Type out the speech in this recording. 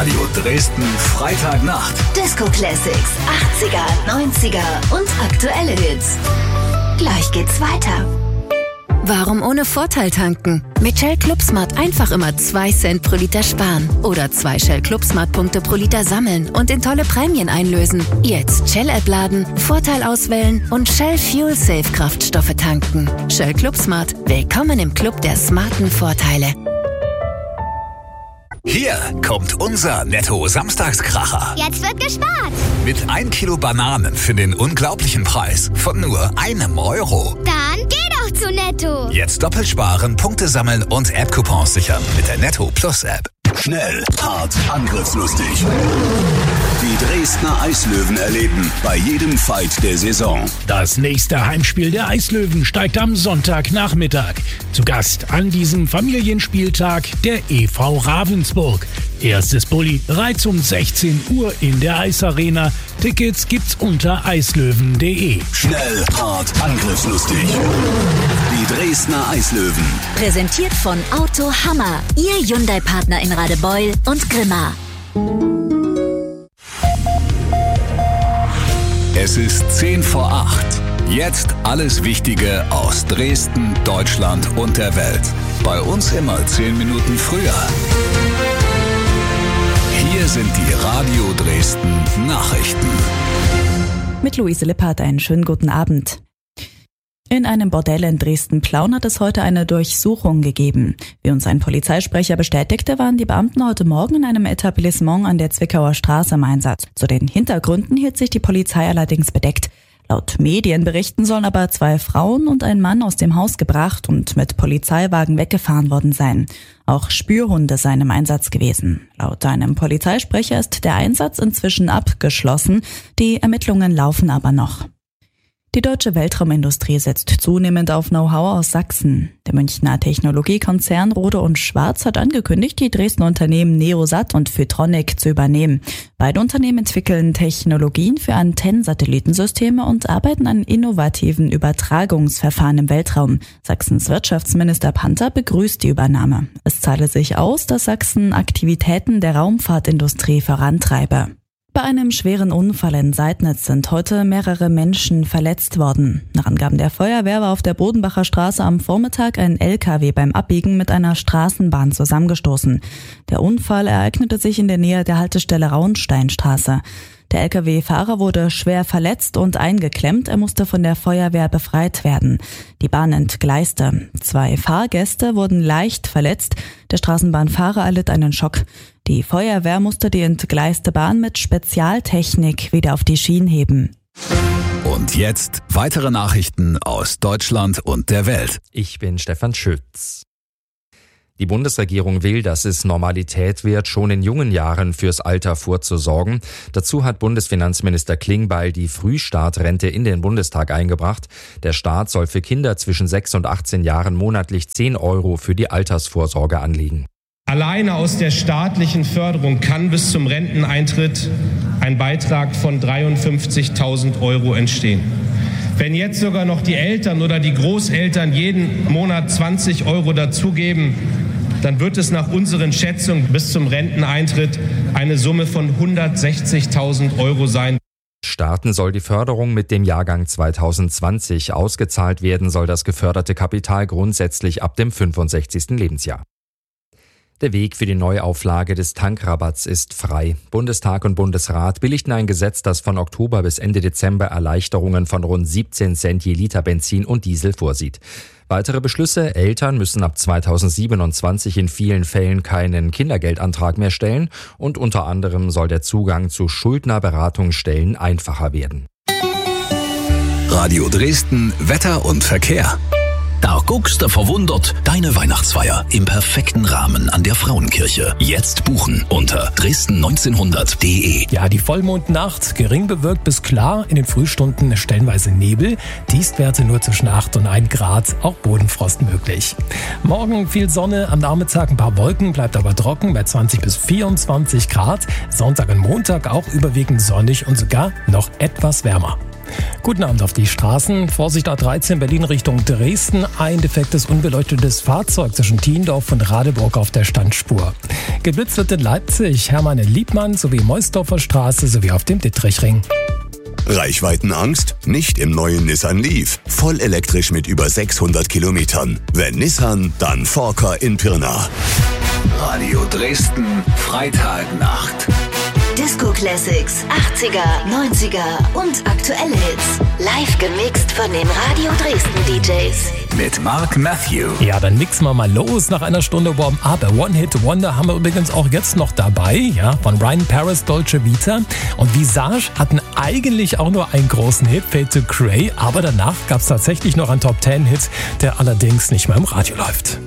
Radio Dresden Freitagnacht. Disco Classics, 80er, 90er und aktuelle Hits. Gleich geht's weiter. Warum ohne Vorteil tanken? Mit Shell ClubSmart einfach immer 2 Cent pro Liter sparen. Oder 2 Shell ClubSmart-Punkte pro Liter sammeln und in tolle Prämien einlösen. Jetzt Shell-App laden, Vorteil auswählen und Shell Fuel Safe Kraftstoffe tanken. Shell ClubSmart. Willkommen im Club der smarten Vorteile. Hier kommt unser Netto-Samstagskracher. Jetzt wird gespart. Mit 1 Kilo Bananen für den unglaublichen Preis von nur €1. Dann geh doch zu Netto. Jetzt doppelt sparen, Punkte sammeln und App-Coupons sichern mit der Netto Plus App. Schnell, hart, angriffslustig. Die Dresdner Eislöwen erleben bei jedem Fight der Saison. Das nächste Heimspiel der Eislöwen steigt am Sonntagnachmittag. Zu Gast an diesem Familienspieltag der EV Ravensburg. Erstes Bulli bereits um 16 Uhr in der Eisarena. Tickets gibt's unter eislöwen.de. Schnell, hart, angriffslustig. Die Dresdner Eislöwen. Präsentiert von Auto Hammer, Ihr Hyundai-Partner in Radebeul und Grimma. Es ist 10 vor 8. Jetzt alles Wichtige aus Dresden, Deutschland und der Welt. Bei uns immer 10 Minuten früher. Hier sind die Radio Dresden Nachrichten. Mit Luise Lippert einen schönen guten Abend. In einem Bordell in Dresden-Plauen hat es heute eine Durchsuchung gegeben. Wie uns ein Polizeisprecher bestätigte, waren die Beamten heute Morgen in einem Etablissement an der Zwickauer Straße im Einsatz. Zu den Hintergründen hielt sich die Polizei allerdings bedeckt. Laut Medienberichten sollen aber 2 Frauen und ein Mann aus dem Haus gebracht und mit Polizeiwagen weggefahren worden sein. Auch Spürhunde seien im Einsatz gewesen. Laut einem Polizeisprecher ist der Einsatz inzwischen abgeschlossen. Die Ermittlungen laufen aber noch. Die deutsche Weltraumindustrie setzt zunehmend auf Know-how aus Sachsen. Der Münchner Technologiekonzern Rohde & Schwarz hat angekündigt, die Dresdner Unternehmen Neosat und Phytronic zu übernehmen. Beide Unternehmen entwickeln Technologien für Antennensatellitensysteme und arbeiten an innovativen Übertragungsverfahren im Weltraum. Sachsens Wirtschaftsminister Panther begrüßt die Übernahme. Es zahle sich aus, dass Sachsen Aktivitäten der Raumfahrtindustrie vorantreibe. Bei einem schweren Unfall in Seidnitz sind heute mehrere Menschen verletzt worden. Nach Angaben der Feuerwehr war auf der Bodenbacher Straße am Vormittag ein LKW beim Abbiegen mit einer Straßenbahn zusammengestoßen. Der Unfall ereignete sich in der Nähe der Haltestelle Rauensteinstraße. Der LKW-Fahrer wurde schwer verletzt und eingeklemmt. Er musste von der Feuerwehr befreit werden. Die Bahn entgleiste. 2 Fahrgäste wurden leicht verletzt. Der Straßenbahnfahrer erlitt einen Schock. Die Feuerwehr musste die entgleiste Bahn mit Spezialtechnik wieder auf die Schienen heben. Und jetzt weitere Nachrichten aus Deutschland und der Welt. Ich bin Stefan Schütz. Die Bundesregierung will, dass es Normalität wird, schon in jungen Jahren fürs Alter vorzusorgen. Dazu hat Bundesfinanzminister Klingbeil die Frühstartrente in den Bundestag eingebracht. Der Staat soll für Kinder zwischen 6 und 18 Jahren monatlich 10 € für die Altersvorsorge anlegen. Alleine aus der staatlichen Förderung kann bis zum Renteneintritt ein Beitrag von 53.000 € entstehen. Wenn jetzt sogar noch die Eltern oder die Großeltern jeden Monat 20 € dazugeben, dann wird es nach unseren Schätzungen bis zum Renteneintritt eine Summe von 160.000 € sein. Starten soll die Förderung mit dem Jahrgang 2020. Ausgezahlt werden soll das geförderte Kapital grundsätzlich ab dem 65. Lebensjahr. Der Weg für die Neuauflage des Tankrabatts ist frei. Bundestag und Bundesrat billigten ein Gesetz, das von Oktober bis Ende Dezember Erleichterungen von rund 17 Cent je Liter Benzin und Diesel vorsieht. Weitere Beschlüsse: Eltern müssen ab 2027 in vielen Fällen keinen Kindergeldantrag mehr stellen und unter anderem soll der Zugang zu Schuldnerberatungsstellen einfacher werden. Radio Dresden, Wetter und Verkehr. Da guckst du verwundert, deine Weihnachtsfeier im perfekten Rahmen an der Frauenkirche. Jetzt buchen unter dresden1900.de. Ja, die Vollmondnacht, gering bewölkt bis klar, in den Frühstunden stellenweise Nebel, Tiefstwerte nur zwischen 8 und 1 Grad, auch Bodenfrost möglich. Morgen viel Sonne, am Nachmittag ein paar Wolken, bleibt aber trocken bei 20 bis 24 Grad. Sonntag und Montag auch überwiegend sonnig und sogar noch etwas wärmer. Guten Abend auf die Straßen. Vorsicht A13 Berlin Richtung Dresden. Ein defektes, unbeleuchtetes Fahrzeug zwischen Thiendorf und Radeburg auf der Standspur. Geblitzt wird in Leipzig, Hermann-Liebmann sowie Meusdorfer Straße sowie auf dem Dittrichring. Reichweitenangst? Nicht im neuen Nissan Leaf. Voll elektrisch mit über 600 Kilometern. Wenn Nissan, dann Forker in Pirna. Radio Dresden, Freitagnacht. Disco Classics, 80er, 90er und aktuelle Hits. Live gemixt von den Radio Dresden DJs. Mit Mark Matthew. Ja, dann mixen wir mal los nach einer Stunde Warm-Up. One-Hit-Wonder haben wir übrigens auch jetzt noch dabei, ja, von Ryan Paris, Dolce Vita. Und Visage hatten eigentlich auch nur einen großen Hit, Fade to Grey, aber danach gab es tatsächlich noch einen Top-10-Hit, der allerdings nicht mehr im Radio läuft.